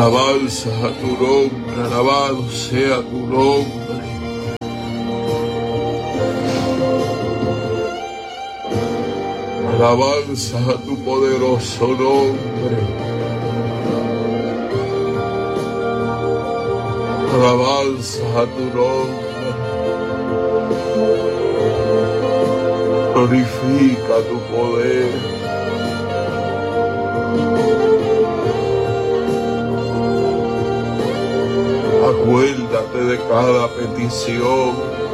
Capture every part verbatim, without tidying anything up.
Alabanza a tu nombre, alabado sea tu nombre. Alabanza a tu poderoso nombre. Alabanza a tu nombre. Glorifica tu poder. Acuérdate de cada petición.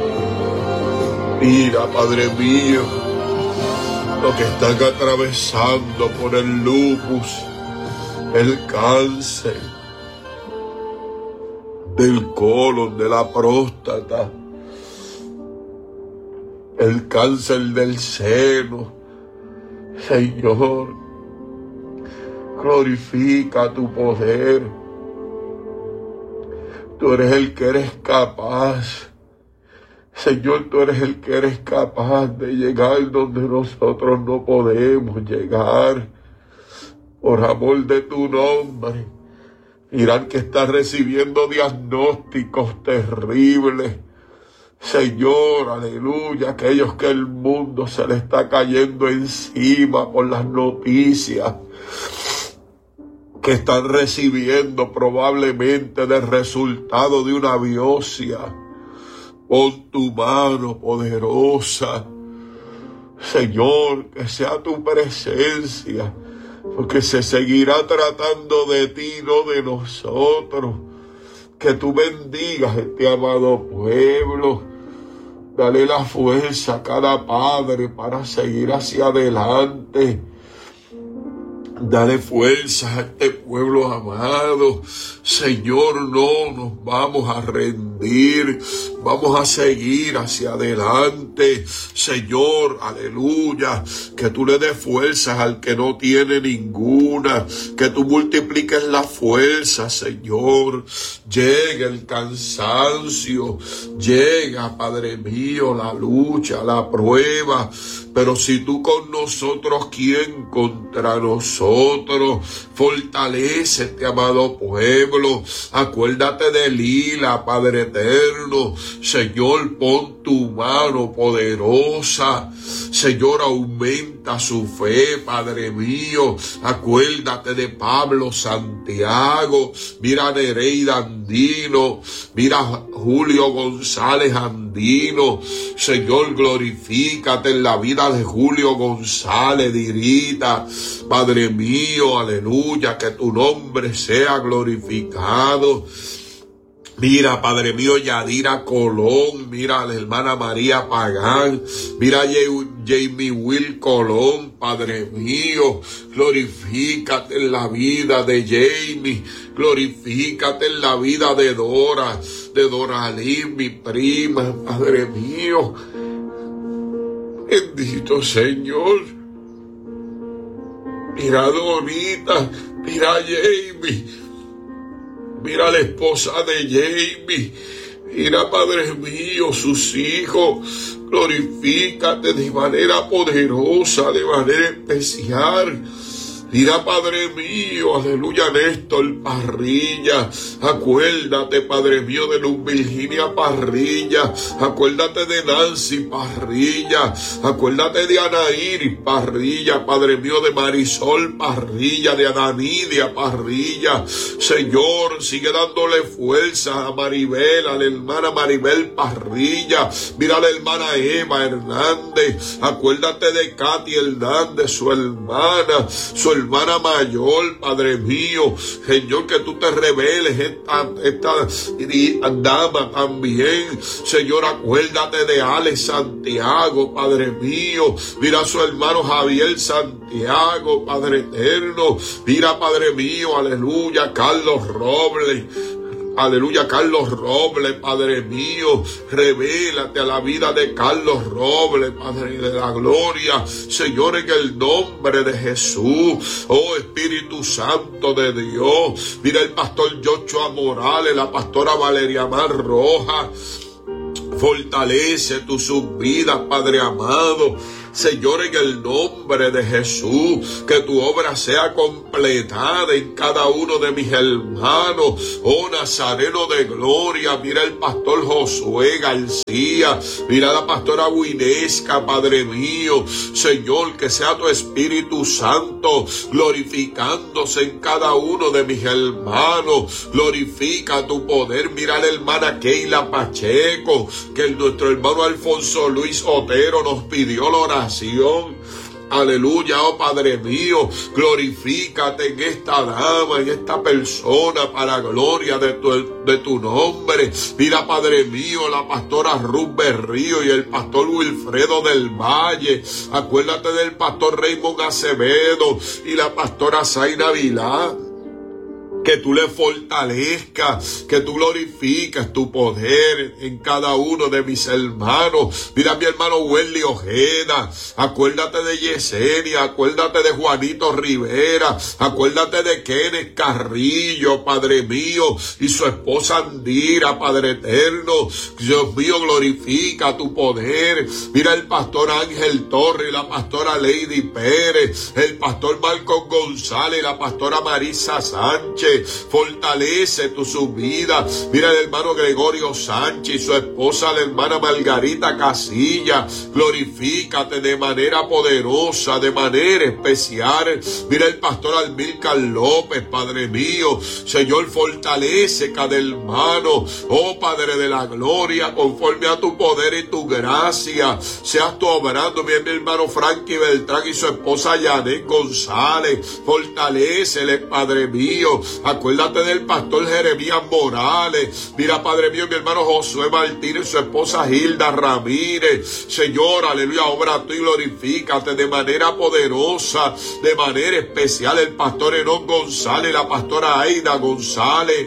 Mira, Padre mío, lo que están atravesando por el lupus, el cáncer del colon, de la próstata, el cáncer del seno. Señor, glorifica tu poder. Tú eres el que eres capaz. Señor, tú eres el que eres capaz de llegar donde nosotros no podemos llegar. Por amor de tu nombre. Miran que está recibiendo diagnósticos terribles. Señor, aleluya, aquellos que el mundo se le está cayendo encima por las noticias que están recibiendo probablemente del resultado de una biopsia. Pon tu mano poderosa, Señor, que sea tu presencia, porque se seguirá tratando de ti, no de nosotros. Que tú bendigas este amado pueblo. Dale la fuerza a cada padre para seguir hacia adelante. Dale fuerza a este pueblo amado. Señor, no nos vamos a rendir. Vamos a seguir hacia adelante. Señor, aleluya. Que tú le des fuerzas al que no tiene ninguna. Que tú multipliques la fuerza, Señor. Llega el cansancio. Llega, Padre mío, la lucha, la prueba. Pero si tú con nosotros, ¿quién contra nosotros? Fortalécete, amado pueblo. Acuérdate de Lila, Padre eterno. Señor, pon tu mano poderosa. Señor, aumenta su fe, Padre mío. Acuérdate de Pablo Santiago. Mira a Nereida Andino. Mira a Julio González Andino. Señor, glorifícate en la vida de Julio González Dirita. Padre mío, aleluya, que tu nombre sea glorificado. Mira, Padre mío, Yadira Colón, mira a la hermana María Pagán, mira a Jamie Will Colón, Padre mío, glorifícate en la vida de Jamie, glorifícate en la vida de Dora, de Doralín, mi prima, Padre mío, bendito Señor. Mira a Dorita, mira a Jamie. Mira a la esposa de Jamie. Mira, Padre mío, sus hijos. Glorifícate de manera poderosa, de manera especial. Mira, Padre mío, aleluya, Néstor Parrilla. Acuérdate, Padre mío, de Luz Virginia Parrilla. Acuérdate de Nancy Parrilla. Acuérdate de Anaíris Parrilla, Padre mío, de Marisol Parrilla, de Adanidia Parrilla. Señor, sigue dándole fuerza a Maribel, a la hermana Maribel Parrilla. Mira a la hermana Eva Hernández. Acuérdate de Katy Hernández, su hermana, su hermana. hermana mayor, Padre mío, Señor, que tú te reveles esta, esta dama también, Señor, acuérdate de Alex Santiago, Padre mío, mira a su hermano Javier Santiago, Padre eterno, mira, Padre mío, aleluya, Carlos Robles, aleluya, Carlos Robles, Padre mío, revélate a la vida de Carlos Robles, Padre de la gloria, Señor, en el nombre de Jesús, oh Espíritu Santo de Dios, mira el pastor Joshua Morales, la pastora Valeria Mar Roja, fortalece tu sus vidas, Padre amado, Señor, en el nombre de Jesús, que tu obra sea completada en cada uno de mis hermanos. Oh Nazareno de gloria, mira el pastor Josué García, mira la pastora Winesca, Padre mío. Señor, que sea tu Espíritu Santo glorificándose en cada uno de mis hermanos. Glorifica tu poder. Mira a la hermana Keila Pacheco, que nuestro hermano Alfonso Luis Otero nos pidió la oración. Aleluya, oh Padre mío, glorifícate en esta dama, en esta persona, para gloria de tu, de tu nombre. Mira, Padre mío, la pastora Ruth Berrío y el pastor Wilfredo del Valle. Acuérdate del pastor Raymond Acevedo y la pastora Zaina Vilá. Que tú le fortalezcas, que tú glorifiques tu poder en cada uno de mis hermanos. Mira a mi hermano Welly Ojeda, acuérdate de Yesenia, acuérdate de Juanito Rivera, acuérdate de Kenneth Carrillo, Padre mío, y su esposa Andira, Padre eterno. Dios mío, glorifica tu poder. Mira el pastor Ángel Torres, la pastora Lady Pérez, el pastor Marcos González, la pastora Marisa Sánchez. Fortalece tu subida. Mira el hermano Gregorio Sánchez y su esposa, la hermana Margarita Casilla. Glorifícate de manera poderosa, de manera especial. Mira el pastor Almílcar López, Padre mío. Señor, fortalece cada hermano. Oh Padre de la gloria, conforme a tu poder y tu gracia, seas tú obrando. Mira mi hermano Frankie Beltrán y su esposa Yanet González. Fortalécele, Padre mío. Acuérdate del pastor Jeremías Morales. Mira, Padre mío, mi hermano Josué Martínez y su esposa Hilda Ramírez. Señor, aleluya, obra tú y glorifícate de manera poderosa, de manera especial el pastor Enoch González, la pastora Aida González.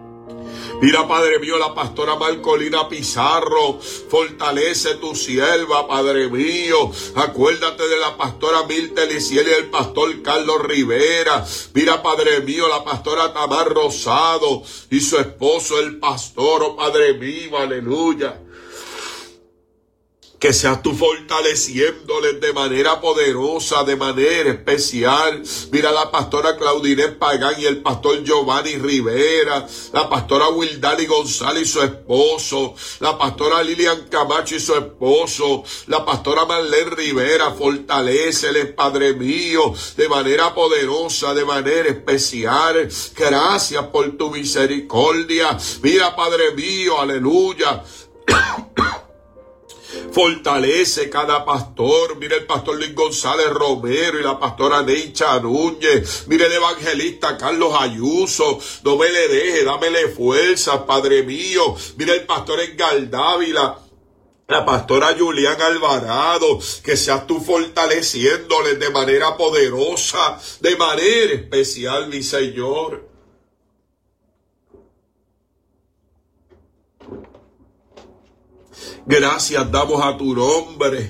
Mira, Padre mío, la pastora Marcolina Pizarro. Fortalece tu sierva, Padre mío. Acuérdate de la pastora Mirta Liciel y el pastor Carlos Rivera. Mira, Padre mío, la pastora Tamar Rosado y su esposo, el pastor, oh Padre mío, aleluya. Que seas tú fortaleciéndoles de manera poderosa, de manera especial. Mira la pastora Claudinés Pagán y el pastor Giovanni Rivera, la pastora Wildani González y su esposo, la pastora Lilian Camacho y su esposo, la pastora Marlene Rivera. Fortaléceles, Padre mío, de manera poderosa, de manera especial. Gracias por tu misericordia. Mira, Padre mío, aleluya. Fortalece cada pastor. Mira el pastor Luis González Romero y la pastora Neicha Núñez. Mira el evangelista Carlos Ayuso. No me le deje, dámele fuerza, Padre mío. Mira el pastor Edgar Dávila, la pastora Julián Alvarado. Que seas tú fortaleciéndoles de manera poderosa, de manera especial, mi Señor. Gracias damos a tu nombre.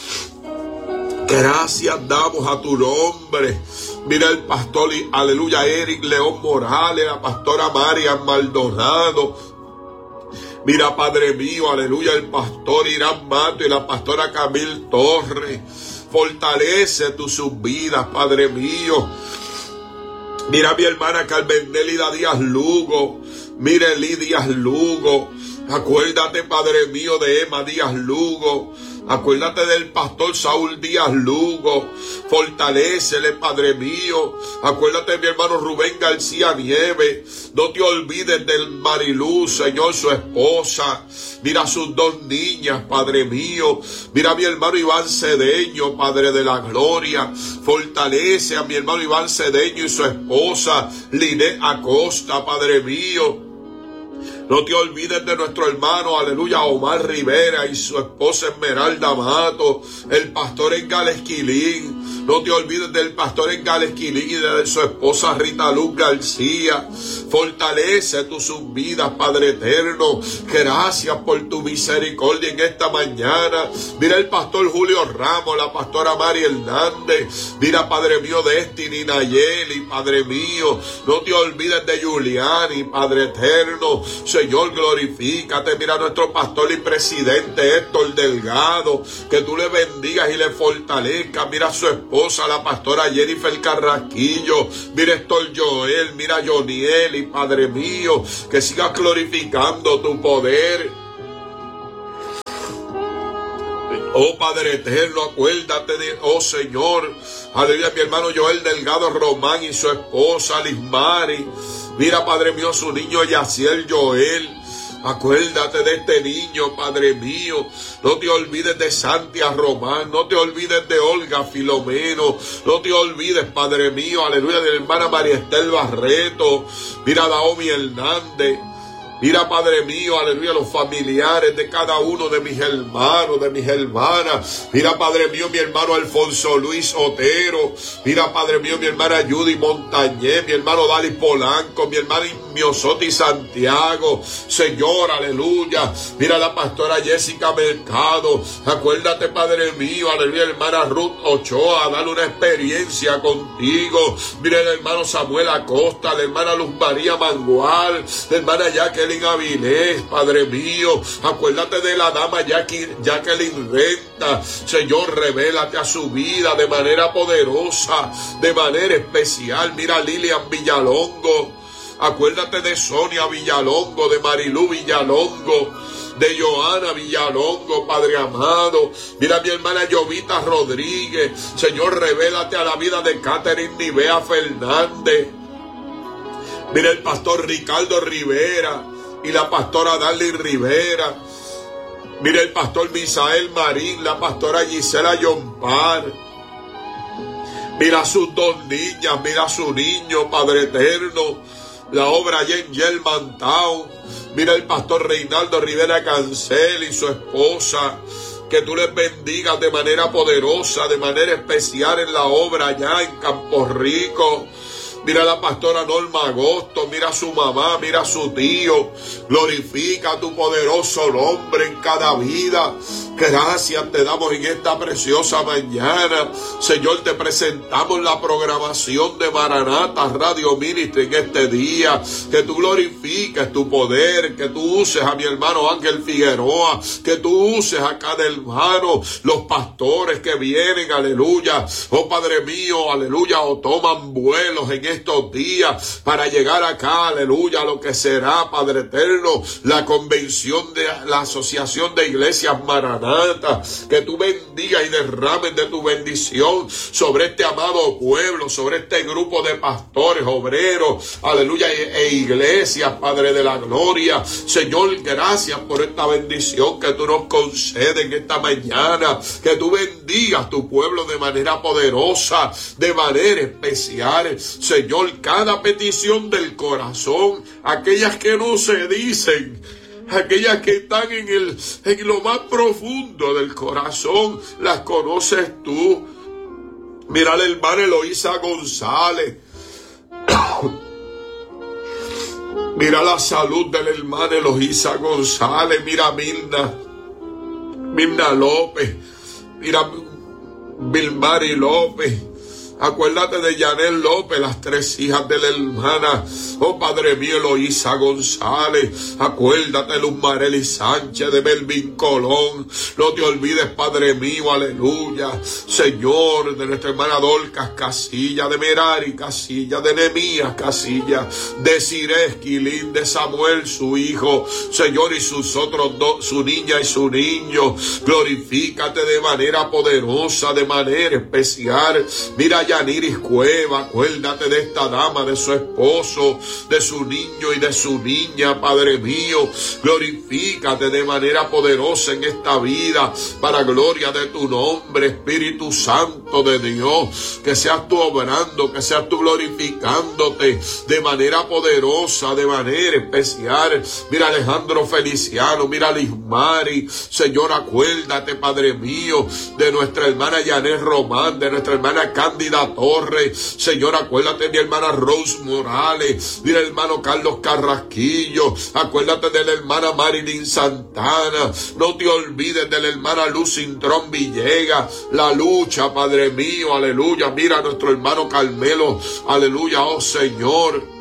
Gracias damos a tu nombre. Mira el pastor, aleluya, Eric León Morales, la pastora Marian Maldonado. Mira, Padre mío, aleluya, el pastor Irán Mato y la pastora Camil Torres. Fortalece tus vidas, Padre mío. Mira a mi hermana Carmen Nélida Díaz Lugo. Mira Elí Díaz Lugo. Acuérdate, Padre mío, de Emma Díaz Lugo. Acuérdate del pastor Saúl Díaz Lugo. Fortalécele, Padre mío. Acuérdate de mi hermano Rubén García Nieves. No te olvides del Mariluz, Señor, su esposa. Mira sus dos niñas, Padre mío. Mira a mi hermano Iván Cedeño, Padre de la gloria. Fortalece a mi hermano Iván Cedeño y su esposa Linet Acosta, Padre mío. No te olvides de nuestro hermano, aleluya, Omar Rivera y su esposa Esmeralda Mato, el pastor Edgar Esquilín. No te olvides del pastor Engel Esquilín y de su esposa Rita Luz García. Fortalece tus sus vidas, Padre eterno. Gracias por tu misericordia en esta mañana. Mira el pastor Julio Ramos, la pastora Mari Hernández. Mira, Padre mío, Destiny Nayeli, Padre mío. No te olvides de Giuliani, Padre eterno. Señor, glorifícate. Mira a nuestro pastor y presidente Héctor Delgado. Que tú le bendigas y le fortalezcas. Mira a su esposa, la pastora Jennifer Carrasquillo. Mira Héctor Joel. Mira a Joniel y Padre mío. Que sigas glorificando tu poder. Oh Padre eterno, acuérdate de, oh Señor, aleluya, mi hermano Joel Delgado Román y su esposa Lismari. Mira, Padre mío, su niño Yaciel Joel. Acuérdate de este niño, Padre mío. No te olvides de Santia Román. No te olvides de Olga Filomeno. No te olvides, Padre mío, aleluya, de la hermana María Estel Barreto. Mira a Naomi Hernández. Mira, Padre mío, aleluya, los familiares de cada uno de mis hermanos, de mis hermanas. Mira, Padre mío, mi hermano Alfonso Luis Otero. Mira, Padre mío, mi hermana Judy Montañez, mi hermano Dali Polanco, mi hermana Miosotti Santiago. Señor, aleluya. Mira la pastora Jessica Mercado. Acuérdate, Padre mío, aleluya, hermana Ruth Ochoa, dale una experiencia contigo. Mira el hermano Samuel Acosta, la hermana Luz María Mangual, la hermana Jacqueline Avilés, Padre mío. Acuérdate de la dama Jackie, Jacqueline Renta. Señor, revélate a su vida de manera poderosa, de manera especial. Mira a Lilian Villalongo. Acuérdate de Sonia Villalongo, de Marilú Villalongo, de Joana Villalongo, Padre amado. Mira a mi hermana Jovita Rodríguez. Señor, revélate a la vida de Catherine Nivea Fernández. Mira el pastor Ricardo Rivera y la pastora Darly Rivera. Mira el pastor Misael Marín, la pastora Gisela Yompar. Mira a sus dos niñas, mira a su niño, Padre eterno. La obra Yengel Mantao. Mira el pastor Reinaldo Rivera Cancel y su esposa. Que tú les bendigas de manera poderosa, de manera especial en la obra allá en Campo Rico. Mira a la pastora Norma Agosto, mira a su mamá, mira a su tío. Glorifica a tu poderoso nombre en cada vida. Gracias te damos en esta preciosa mañana. Señor, te presentamos la programación de Maranata Radio Ministry en este día. Que tú glorifiques tu poder, que tú uses a mi hermano Ángel Figueroa, que tú uses a cada hermano, los pastores que vienen, aleluya. Oh Padre mío, aleluya, o toman vuelos en estos días para llegar acá, aleluya, a lo que será, Padre eterno, la convención de la Asociación de Iglesias Maranata. Que tú bendigas y derrames de tu bendición sobre este amado pueblo, sobre este grupo de pastores, obreros, aleluya, e, e iglesias, Padre de la gloria. Señor, gracias por esta bendición que tú nos concedes en esta mañana. Que tú bendigas tu pueblo de manera poderosa, de manera especial. Señor, cada petición del corazón, aquellas que no se dicen, aquellas que están en, el, en lo más profundo del corazón, las conoces tú. Mira la hermana Eloísa González. Mira la salud de la hermana Eloísa González. Mira a Mirna, Mirna López. Mira Vilmari López. Acuérdate de Yanel López, las tres hijas de la hermana, oh Padre mío, Eloísa González. Acuérdate de Luz Marely Sánchez, de Melvin Colón. No te olvides, Padre mío, aleluya, Señor, de nuestra hermana Dorcas Casilla, de Merari Casilla, de Nehemías Casilla, de Cire Esquilín, de Samuel su hijo, Señor, y sus otros dos, su niña y su niño. Glorifícate de manera poderosa, de manera especial. Mira ya Yaniris Cueva, acuérdate de esta dama, de su esposo, de su niño y de su niña, Padre mío. Glorifícate de manera poderosa en esta vida, para gloria de tu nombre, Espíritu Santo de Dios. Que seas tú obrando, que seas tú glorificándote de manera poderosa, de manera especial. Mira Alejandro Feliciano, mira Lismari, Señor, acuérdate, Padre mío, de nuestra hermana Yanet Román, de nuestra hermana Cándida Torres. Señor, acuérdate de mi hermana Rose Morales, mira hermano Carlos Carrasquillo, acuérdate de la hermana Marilyn Santana, no te olvides de la hermana Lucintron Villegas. La lucha, Padre mío, aleluya. Mira a nuestro hermano Carmelo, aleluya, oh Señor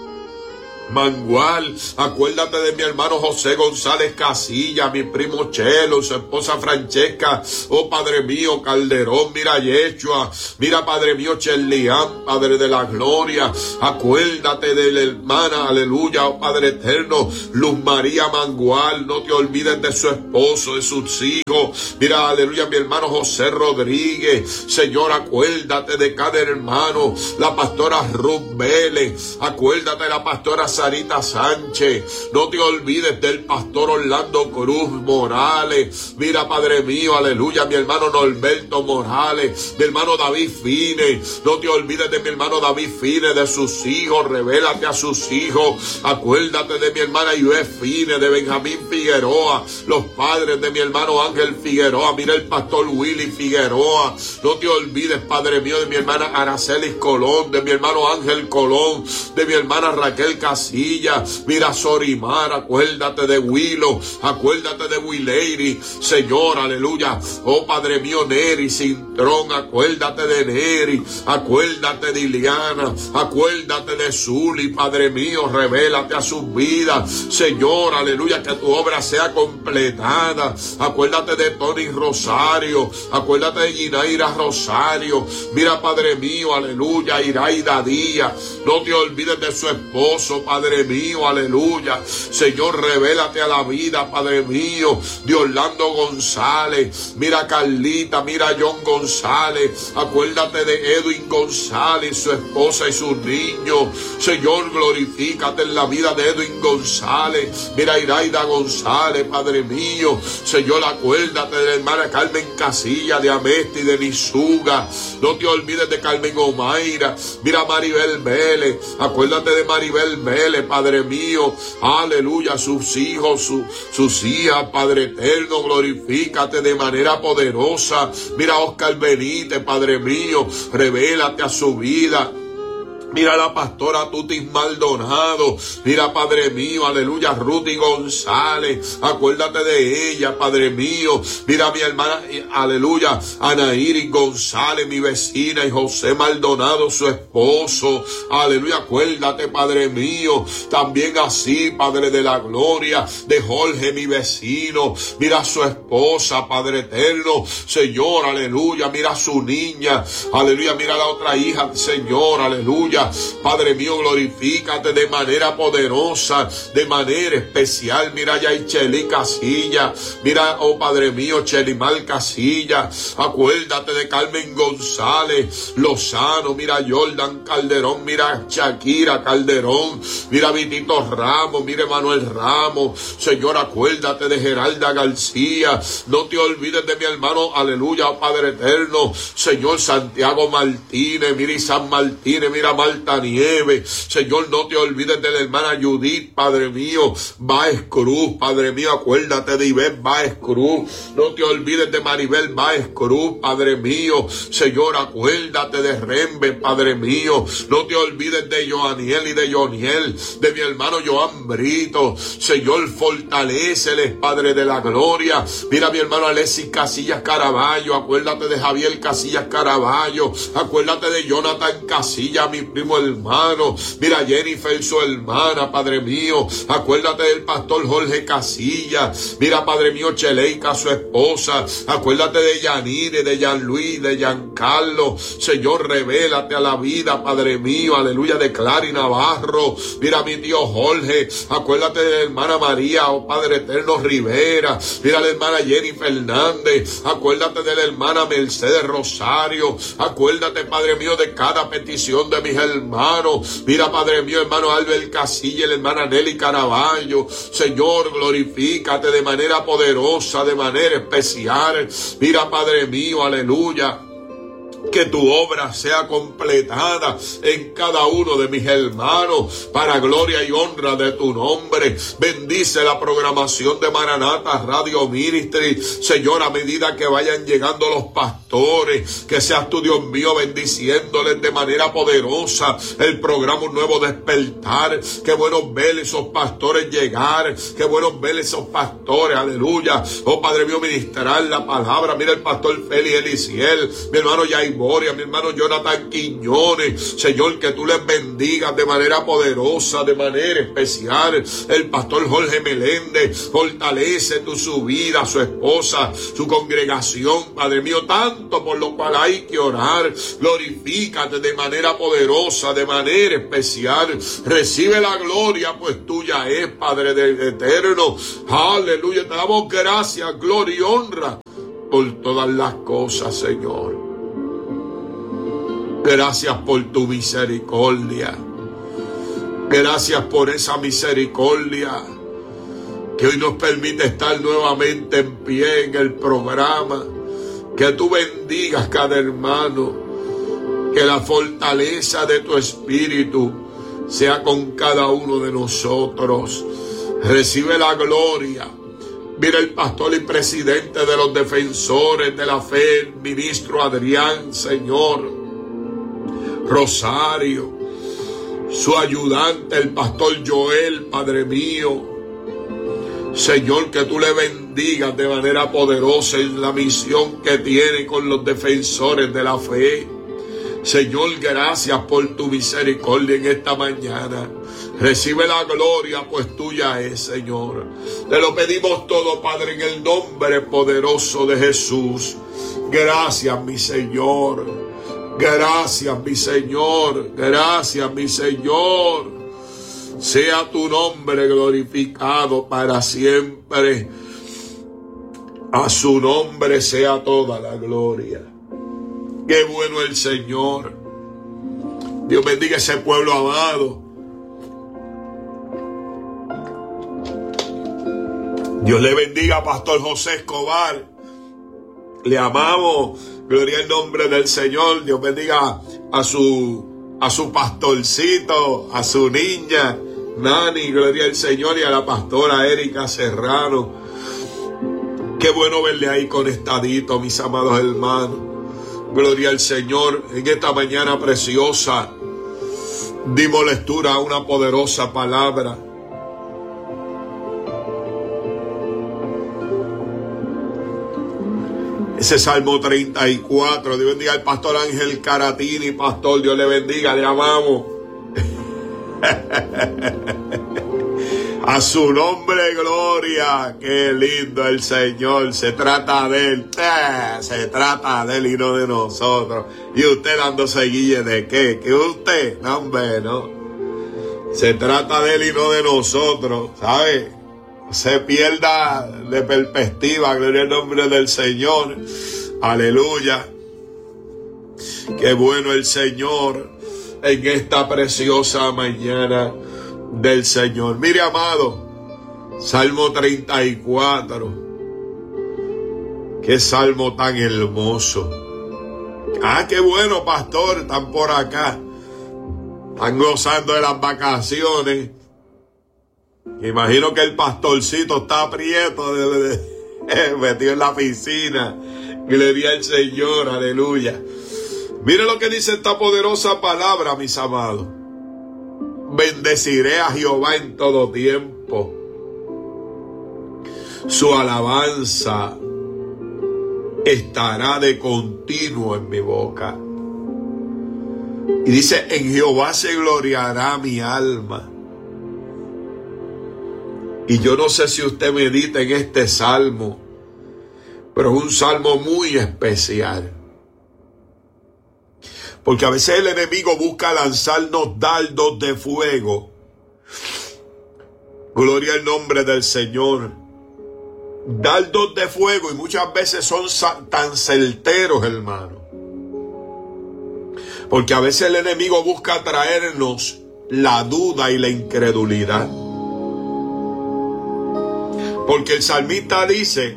Mangual, acuérdate de mi hermano José González Casilla, mi primo Chelo, su esposa Francesca, oh Padre mío Calderón, mira Yeshua, mira Padre mío Chelián, Padre de la gloria, acuérdate de la hermana, aleluya, oh Padre eterno, Luz María Mangual, no te olvides de su esposo, de sus hijos, mira, aleluya, mi hermano José Rodríguez, Señor, acuérdate de cada hermano, la pastora Ruth Vélez, acuérdate de la pastora Sarita Sánchez, no te olvides del pastor Orlando Cruz Morales, mira Padre mío, aleluya, mi hermano Norberto Morales, mi hermano David Fine, no te olvides de mi hermano David Fine, de sus hijos, revélate a sus hijos, acuérdate de mi hermana Yue Fine, de Benjamín Figueroa, los padres de mi hermano Ángel Figueroa, mira el pastor Willy Figueroa, no te olvides, Padre mío, de mi hermana Aracelis Colón, de mi hermano Ángel Colón, de mi hermana Raquel Casilla, mira Sorimar, acuérdate de Willow, acuérdate de Wileiri, Señor, aleluya, oh Padre mío, Neri Cintrón, acuérdate de Neri, acuérdate de Iliana, acuérdate de Zuli, Padre mío, revélate a sus vidas, Señor, aleluya, que tu obra sea completada, acuérdate de Tony Rosario, acuérdate de Ginaira Rosario, mira Padre mío, aleluya, Iraida Díaz, no te olvides de su esposo, Padre mío, aleluya, Señor, revélate a la vida, Padre mío, de Orlando González, mira Carlita, mira John González, acuérdate de Edwin González, su esposa y sus niños, Señor, glorifícate en la vida de Edwin González, mira Iraida González, Padre mío, Señor, acuérdate de la hermana Carmen Casilla, de Amesti, de Nisuga, no te olvides de Carmen Omaira, mira Maribel Vélez, acuérdate de Maribel Vélez, Padre mío, aleluya, sus hijos, su, sus hijas, Padre eterno, glorifícate de manera poderosa, mira Oscar Benítez, Padre mío, revélate a su vida. Mira la pastora Tutis Maldonado, mira Padre mío, aleluya, Ruti González, acuérdate de ella, Padre mío, mira mi hermana, aleluya, Anaíris González, mi vecina, y José Maldonado, su esposo, aleluya, acuérdate, Padre mío, también así, Padre de la gloria, de Jorge, mi vecino, mira su esposa, Padre eterno, Señor, aleluya, mira su niña, aleluya, mira la otra hija, Señor, aleluya, Padre mío, glorifícate de manera poderosa, de manera especial. Mira Yaicheli Casilla, mira, oh Padre mío, Chelimal Casilla, acuérdate de Carmen González Lozano, mira Jordan Calderón, mira Shakira Calderón, mira Vitito Ramos, mira Manuel Ramos, Señor, acuérdate de Geralda García, no te olvides de mi hermano, aleluya, oh Padre eterno, Señor, Santiago Martínez, mira San Martínez, mira Martínez, Nieves, Señor, no te olvides de la hermana Judith, Padre mío, Báez Cruz, Padre mío, acuérdate de Ivette Báez Cruz, no te olvides de Maribel Báez Cruz, Padre mío, Señor, acuérdate de Rembe, Padre mío, no te olvides de Joaniel y de Joniel, de mi hermano Joan Brito, Señor, fortaléceles, Padre de la gloria, mira mi hermano Alexis Casillas Caraballo, acuérdate de Javier Casillas Caraballo, acuérdate de Jonathan Casillas, mi primo primo hermano. Mira Jennifer, su hermana, Padre mío. Acuérdate del pastor Jorge Casillas. Mira, Padre mío, Cheleika, su esposa. Acuérdate de Yanire, de Jean-Luis, de Giancarlo. Señor, revélate a la vida, Padre mío. Aleluya, de Clary Navarro. Mira mi tío Jorge. Acuérdate de la hermana María, oh Padre eterno, Rivera. Mira la hermana Jenny Fernández. Acuérdate de la hermana Mercedes Rosario. Acuérdate, Padre mío, de cada petición de mis hermanos. Mira, Padre mío, hermano Albert Casilla, la hermana Nelly Caraballo. Señor, glorifícate de manera poderosa, de manera especial. Mira, Padre mío, aleluya, que tu obra sea completada en cada uno de mis hermanos, para gloria y honra de tu nombre. Bendice la programación de Maranata Radio Ministry, Señor, a medida que vayan llegando los pastores, que seas tú, Dios mío, bendiciéndoles de manera poderosa el programa Un Nuevo Despertar. Qué bueno ver esos pastores llegar, qué bueno ver esos pastores, aleluya, oh Padre mío, ministrar la palabra. Mira el pastor Félix Eliciel, mi hermano Yair Boria, mi hermano Jonathan Quiñones. Señor, que tú les bendigas de manera poderosa, de manera especial. El pastor Jorge Meléndez, fortalece tu su vida, su esposa, su congregación, Padre mío, tanto por lo cual hay que orar. Glorifícate de manera poderosa, de manera especial. Recibe la gloria, pues tuya es, Padre del eterno. Aleluya, te damos gracias, gloria y honra por todas las cosas, Señor. Gracias por tu misericordia. Gracias por esa misericordia que hoy nos permite estar nuevamente en pie en el programa. Que tú bendigas cada hermano. Que la fortaleza de tu espíritu sea con cada uno de nosotros. Recibe la gloria. Mira el pastor y presidente de los defensores de la fe, el ministro Adrián, Señor Rosario, su ayudante, el pastor Joel, Padre mío. Señor, que tú le bendigas de manera poderosa en la misión que tiene con los defensores de la fe. Señor, gracias por tu misericordia en esta mañana. Recibe la gloria, pues tuya es, Señor. Te lo pedimos todo, Padre, en el nombre poderoso de Jesús. Gracias, mi Señor. Gracias, mi Señor. Gracias, mi Señor. Sea tu nombre glorificado para siempre. A su nombre sea toda la gloria. Qué bueno el Señor. Dios bendiga ese pueblo amado. Dios le bendiga a Pastor José Escobar. Le amamos. Gloria al nombre del Señor. Dios bendiga a su, a su pastorcito, a su niña Nani. Gloria al Señor, y a la pastora Erika Serrano. Qué bueno verle ahí conectadito, mis amados hermanos. Gloria al Señor. En esta mañana preciosa dimos lectura a una poderosa palabra. Ese Salmo treinta y cuatro. Dios bendiga al pastor Ángel Caratini. Pastor, Dios le bendiga, le amamos. A su nombre, gloria. Qué lindo el Señor. Se trata de Él. Eh, se trata de Él y no de nosotros. Y usted dándose guille de qué. ¿Que usted? No, hombre, no. Se trata de Él y no de nosotros. ¿Sabe? Se pierda de perspectiva. Gloria al nombre del Señor. Aleluya. Qué bueno el Señor en esta preciosa mañana del Señor. Mire, amado, Salmo treinta y cuatro. Qué salmo tan hermoso. Ah, qué bueno, pastor, están por acá. Están gozando de las vacaciones. Imagino que el pastorcito está aprieto, de, de, de, metido en la piscina. Gloria al Señor, aleluya. Mire lo que dice esta poderosa palabra, mis amados. Bendeciré a Jehová en todo tiempo. Su alabanza estará de continuo en mi boca. Y dice, en Jehová se gloriará mi alma. Y yo no sé si usted medita en este salmo, pero es un salmo muy especial. Porque a veces el enemigo busca lanzarnos dardos de fuego. Gloria al nombre del Señor. Dardos de fuego, y muchas veces son tan certeros, hermano. Porque a veces el enemigo busca traernos la duda y la incredulidad. Porque el salmista dice,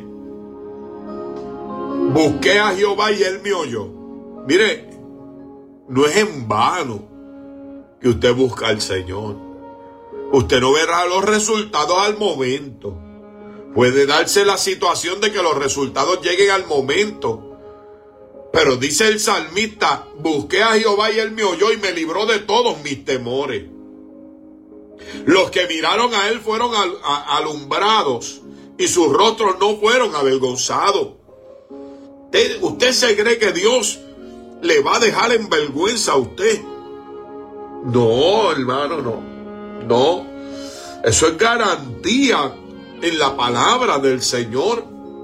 busqué a Jehová y él me oyó. Mire, no es en vano que usted busca al Señor. Usted no verá los resultados al momento. Puede darse la situación de que los resultados lleguen al momento. Pero dice el salmista, busqué a Jehová y él me oyó y me libró de todos mis temores. Los que miraron a él fueron al, a, alumbrados y sus rostros no fueron avergonzados. Usted, usted se cree que Dios le va a dejar en vergüenza a usted. No, hermano, no. No. Eso es garantía en la palabra del Señor.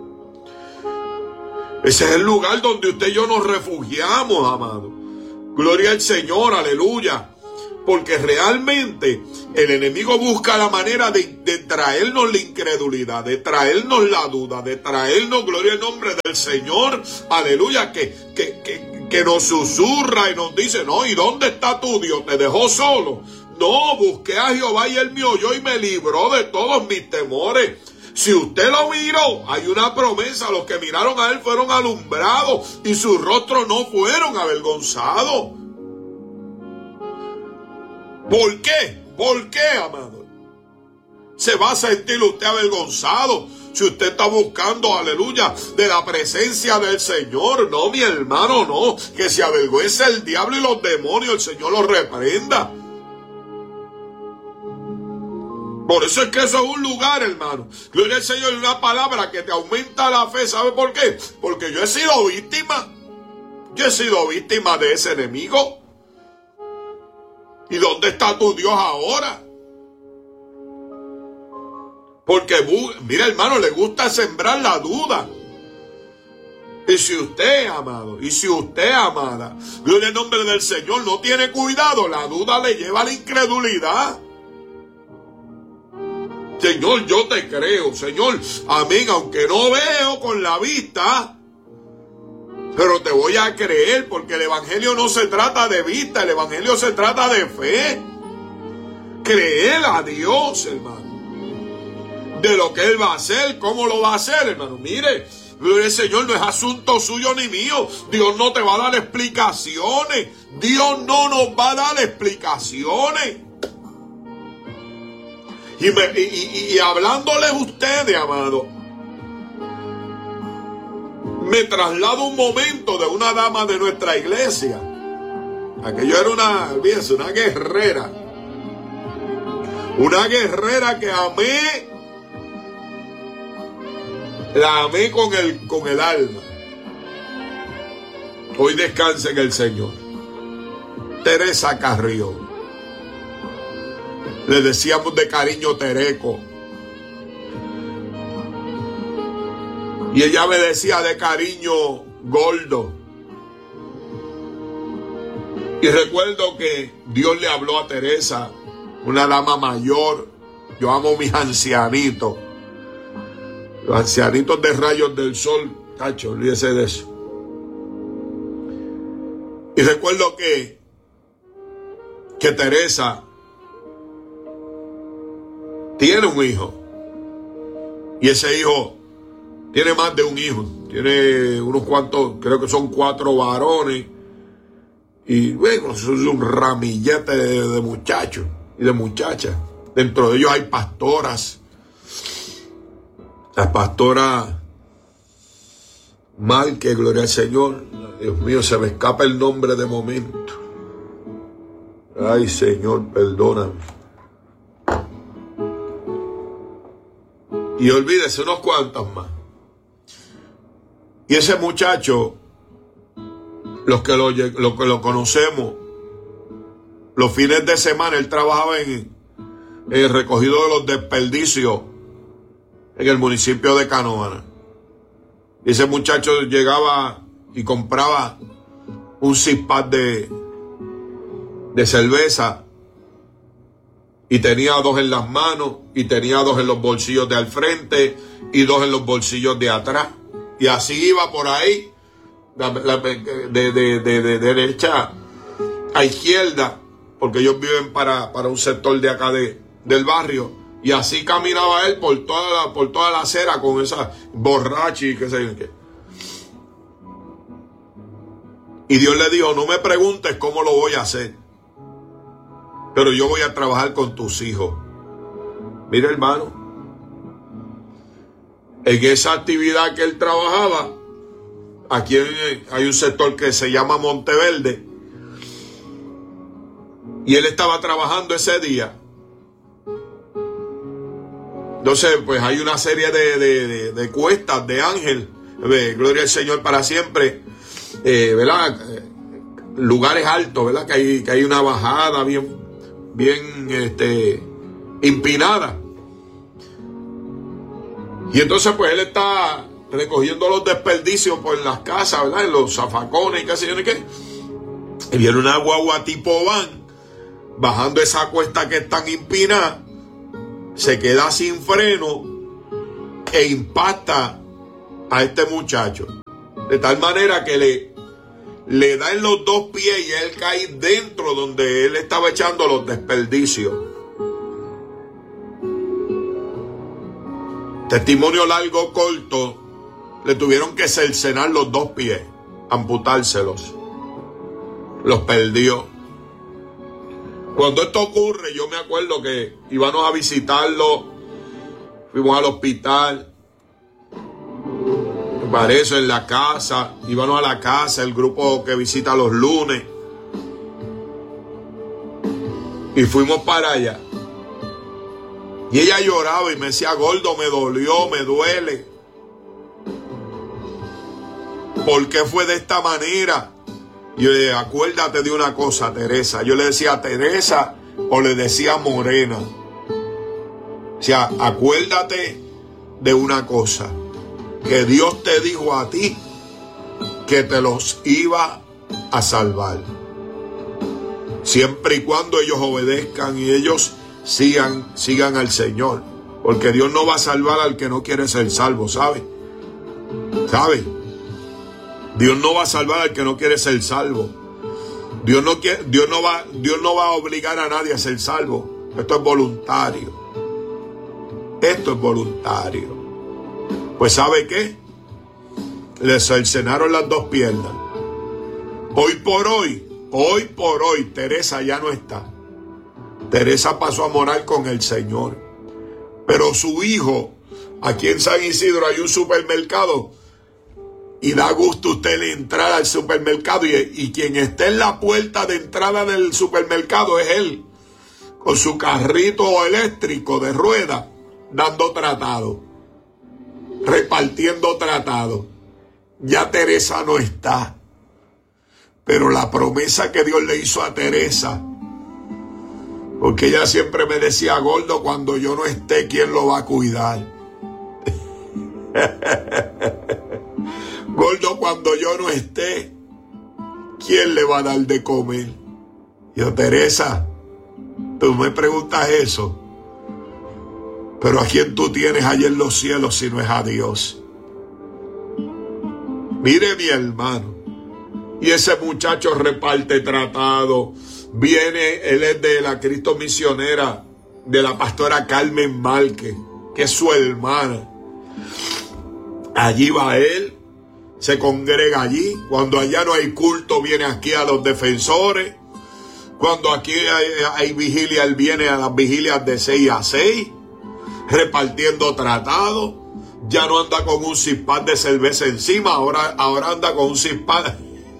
Ese es el lugar donde usted y yo nos refugiamos, amado. Gloria al Señor, aleluya. Porque realmente el enemigo busca la manera de, de traernos la incredulidad, de traernos la duda, de traernos, gloria al nombre del Señor, aleluya, que, que, que, que nos susurra y nos dice, no, ¿y dónde está tu Dios? ¿Te dejó solo? No, busqué a Jehová y él me oyó y me libró de todos mis temores. Si usted lo miró, hay una promesa, los que miraron a él fueron alumbrados y sus rostros no fueron avergonzados. ¿Por qué? ¿Por qué, amado? Se va a sentir usted avergonzado si usted está buscando, aleluya, de la presencia del Señor. No, mi hermano, no. Que se avergüence el diablo y los demonios, el Señor los reprenda. Por eso es que eso es un lugar, hermano. Gloria al Señor, una palabra que te aumenta la fe. ¿Sabe por qué? Porque yo he sido víctima. Yo he sido víctima de ese enemigo. ¿Y dónde está tu Dios ahora? Porque, mira, hermano, le gusta sembrar la duda. Y si usted, amado, y si usted, amada, gloria al nombre del Señor, no tiene cuidado, la duda le lleva a la incredulidad. Señor, yo te creo, Señor, amén, aunque no veo con la vista, pero te voy a creer, porque el evangelio no se trata de vista, el evangelio se trata de fe. Creer a Dios, hermano, de lo que Él va a hacer, cómo lo va a hacer, hermano. Mire, gloria al Señor, no es asunto suyo ni mío. Dios no te va a dar explicaciones. Dios no nos va a dar explicaciones. Y, me, y, y, y hablándoles a ustedes, amado, me traslado un momento de una dama de nuestra iglesia. Aquello era una, olvídense, una guerrera. Una guerrera que amé. La amé con el, con el alma. Hoy descanse en el Señor. Teresa Carrió. Le decíamos de cariño Tereco. Y ella me decía de cariño Gordo. Y recuerdo que Dios le habló a Teresa, una dama mayor. Yo amo mis ancianitos. Los ancianitos de rayos del sol. Cacho, olvídese de eso. Y recuerdo que, que Teresa tiene un hijo. Y ese hijo tiene más de un hijo. Tiene unos cuantos, creo que son cuatro varones. Y bueno, eso es un ramillete de, de muchachos y de muchachas. Dentro de ellos hay pastoras. La pastora Márquez, gloria al Señor. Dios mío, se me escapa el nombre de momento. Ay, Señor, perdóname. Y olvídese unos cuantos más. Y ese muchacho, los que lo, los que lo conocemos, Los fines de semana él trabajaba en, en el recogido de los desperdicios en el municipio de Canóvana. Y ese muchacho llegaba y compraba un six-pack de, de cerveza y tenía dos en las manos y tenía dos en los bolsillos de al frente y dos en los bolsillos de atrás. Y así iba por ahí, de, de, de, de, de derecha a izquierda, porque ellos viven para, para un sector de acá de, del barrio. Y así caminaba él por toda la, por toda la acera con esa borracha y qué sé yo qué. Y Dios le dijo, no me preguntes cómo lo voy a hacer, pero yo voy a trabajar con tus hijos. Mira, hermano, en esa actividad que él trabajaba, aquí hay un sector que se llama Monteverde, y él estaba trabajando ese día. Entonces, pues hay una serie de, de, de, de cuestas de Ángel, de gloria al Señor para siempre, eh, ¿verdad? Lugares altos, ¿verdad? Que hay, que hay una bajada bien, bien este, empinada. Y entonces, pues él está recogiendo los desperdicios por las casas, ¿verdad? En los zafacones y qué sé yo ni qué. Y viene una guagua tipo van, bajando esa cuesta que es tan empinada, se queda sin freno e impacta a este muchacho. De tal manera que le, le da en los dos pies y él cae dentro donde él estaba echando los desperdicios. Testimonio largo, corto, le tuvieron que cercenar los dos pies, amputárselos. Los perdió. Cuando esto ocurre, yo me acuerdo que íbamos a visitarlo, fuimos al hospital, para eso en la casa, íbamos a la casa, el grupo que visita los lunes, y fuimos para allá. Y ella lloraba y me decía, gordo, me dolió, me duele. ¿Por qué fue de esta manera? Y yo le dije, acuérdate de una cosa, Teresa. Yo le decía Teresa o le decía Morena. O sea, acuérdate de una cosa, que Dios te dijo a ti que te los iba a salvar. Siempre y cuando ellos obedezcan y ellos sigan, sigan al Señor. Porque Dios no va a salvar al que no quiere ser salvo, ¿sabe? ¿Sabe? Dios no va a salvar al que no quiere ser salvo. Dios no quiere, Dios no va, Dios no va a obligar a nadie a ser salvo. Esto es voluntario. Esto es voluntario. Pues ¿sabe qué? Le cercenaron las dos piernas. Hoy por hoy, hoy por hoy, Teresa ya no está. Teresa pasó a morar con el Señor. Pero su hijo, aquí en San Isidro hay un supermercado. Y da gusto usted entrar al supermercado y, y quien esté en la puerta de entrada del supermercado es él, con su carrito eléctrico de rueda, dando tratado, repartiendo tratado. Ya Teresa no está, pero la promesa que Dios le hizo a Teresa, porque ella siempre me decía, gordo, cuando yo no esté, ¿quién lo va a cuidar? Gordo, cuando yo no esté, ¿quién le va a dar de comer? Yo, Teresa, tú me preguntas eso, pero ¿a quién tú tienes allá en los cielos si no es a Dios? Mire, mi hermano, y ese muchacho reparte tratado, viene, él es de la Cristo Misionera, de la pastora Carmen Márquez, que es su hermana. Allí va él, se congrega allí. Cuando allá no hay culto, viene aquí a los defensores. Cuando aquí hay, hay vigilia, él viene a las vigilias de seis a seis, repartiendo tratados. Ya no anda con un six-pack de cerveza encima, ahora, ahora anda con un six-pack,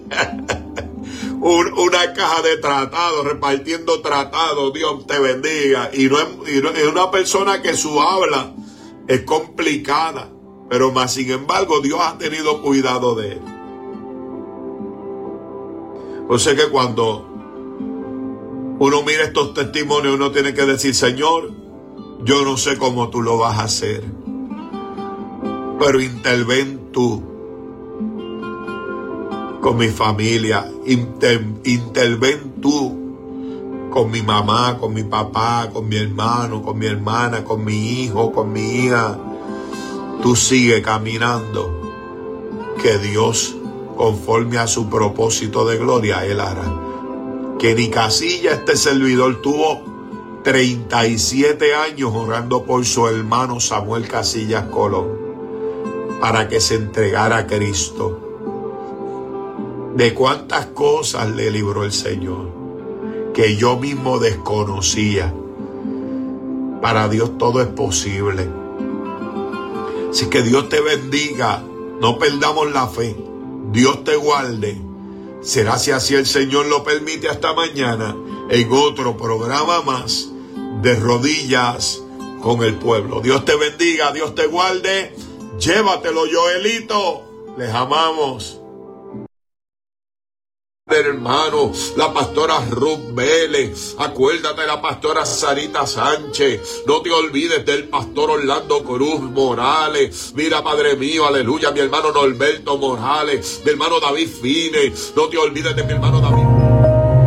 un, una caja de tratados, repartiendo tratados. Dios te bendiga. Y no, es, y no es una persona que su habla es complicada, pero más sin embargo Dios ha tenido cuidado de él. O sea que cuando Uno mira estos testimonios, uno tiene que decir, Señor, yo no sé cómo tú lo vas a hacer, pero interven tú con mi familia, inter, interven tú con mi mamá, con mi papá, con mi hermano, con mi hermana, con mi hijo, con mi hija. Tú sigue caminando, que Dios, conforme a su propósito de gloria, Él hará. Que ni Casilla, este servidor, tuvo treinta y siete años orando por su hermano Samuel Casillas Colón, para que se entregara a Cristo. De cuántas cosas le libró el Señor, que yo mismo desconocía. Para Dios todo es posible. Así que Dios te bendiga, no perdamos la fe, Dios te guarde. Será, si así el Señor lo permite, hasta mañana en otro programa más de Rodillas con el Pueblo. Dios te bendiga, Dios te guarde. Llévatelo, Joelito. Les amamos. Hermano, la pastora Ruth Vélez, acuérdate de la pastora Sarita Sánchez, no te olvides del pastor Orlando Cruz Morales, mira, Padre mío, aleluya, mi hermano Norberto Morales, mi hermano David Fines, no te olvides de mi hermano David